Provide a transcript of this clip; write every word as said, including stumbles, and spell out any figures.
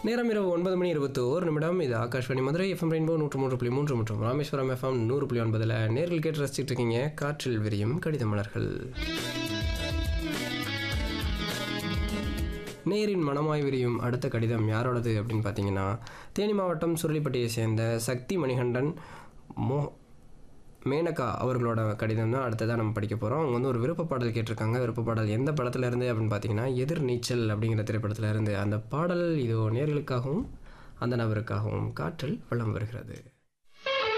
நேரம் இரவு ஒன்பது மணி இருபத்தி ஒரு நிமிடம். இது ஆகாஷ்வாணி மதுரை எஃப்எம் ரெயின்போ நூற்று மூன்று புள்ளி மூன்று மற்றும் ராமேஸ்வரம் எஃப்எம் நூறு புள்ளி ஒன்பதில் நேரில் கேட்டு ரசிச்சுட்டு இருக்கீங்க காற்றில் விரியும் கடித மலர்கள். நேரின் மனமாய் விரியும் அடுத்த கடிதம் யாரோடது அப்படின்னு பார்த்தீங்கன்னா, தேனி மாவட்டம் சுருளிப்பட்டியை சேர்ந்த சக்தி மணிகண்டன் மோ மேனகா அவர்களோட கடிதம் தான் அடுத்ததாக நம்ம படிக்க போகிறோம். அவங்க வந்து ஒரு விருப்ப பாடல் கேட்டிருக்காங்க. விருப்ப பாடல் எந்த படத்துல இருந்து அப்படின்னு பார்த்தீங்கன்னா, எதிர் நீச்சல் அப்படிங்கிற திரைப்படத்தில் இருந்து. அந்த பாடல் இதோ நேர்களுக்காகவும் அந்த நபருக்காகவும் காற்றில் வலம் வருகிறது.